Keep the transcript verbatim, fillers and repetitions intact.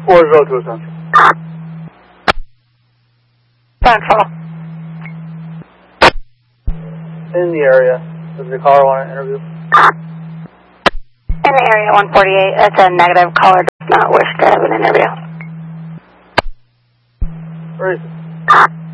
four zero two Central. Central. In the area. Does the caller want an interview? In the area, one forty-eight. That's a negative. Caller does not wish to have an interview. Where is it?